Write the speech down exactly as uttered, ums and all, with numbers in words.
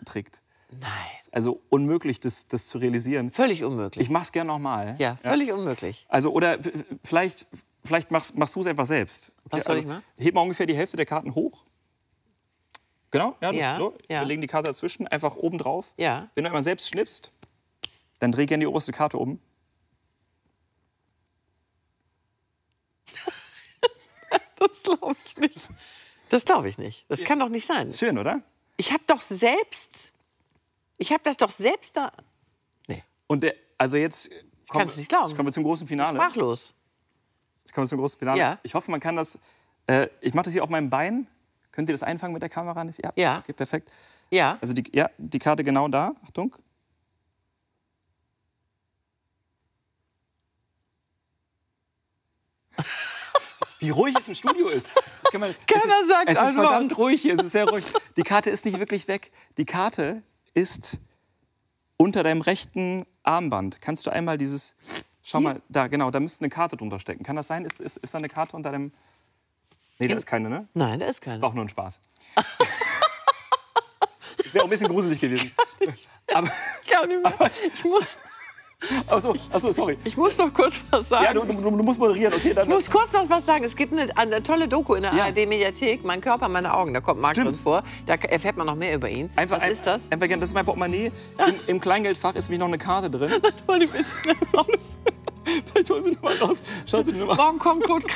trägt. Nein. Also unmöglich, das, das zu realisieren. Völlig unmöglich. Ich mach's gerne nochmal. Ja, völlig ja. unmöglich. Also, oder vielleicht, vielleicht machst, machst du es einfach selbst. Was soll also, ich machen? Heb mal ungefähr die Hälfte der Karten hoch. Genau, ja, das, ja, so. ja. Wir legen die Karte dazwischen, einfach oben drauf. Ja. Wenn du einmal selbst schnippst, dann dreh gerne die oberste Karte um. Das glaube ich nicht. Das glaube ich nicht. Das ja. kann doch nicht sein. Schön, oder? Ich habe doch selbst... Ich habe das doch selbst da... Nee. Und der, also jetzt... Ich kann es nicht glauben. Jetzt kommen wir zum großen Finale. Sprachlos. Jetzt kommen wir zum großen Finale. Ja. Ich hoffe, man kann das... Äh, ich mache das hier auf meinem Bein. Könnt ihr das einfangen mit der Kamera? Ja. Ja. Okay, perfekt. Ja. Also die, ja, die Karte genau da. Achtung. Wie ruhig es im Studio ist. Kann man, Keiner es, sagt Es ist Antwort. verdammt ruhig hier, es ist sehr ruhig. Die Karte ist nicht wirklich weg. Die Karte ist unter deinem rechten Armband. Kannst du einmal dieses... Schau mal, da, genau, da müsste eine Karte drunter stecken. Kann das sein? Ist, ist, ist da eine Karte unter deinem... Nee, da ist keine, ne? Nein, da ist keine. War auch nur ein Spaß. Das wäre auch ein bisschen gruselig gewesen. Aber, Gar nicht mehr. aber ich muss... Ach so, ach so, sorry. Ich muss noch kurz was sagen. Ja, du, du, du musst moderieren, okay? Dann, ich muss kurz noch was sagen. Es gibt eine, eine tolle Doku in der ja. A R D-Mediathek, Mein Körper, meine Augen. Da kommt Marc drin vor. Da erfährt man noch mehr über ihn. Einfach, was ist das? Einfach, das ist mein Portemonnaie. Im, Im Kleingeldfach ist nämlich noch eine Karte drin. Dann hol ich bitte schnell raus. Vielleicht hol sie noch mal raus. Schau sie nur mal. Morgen kommt Kurt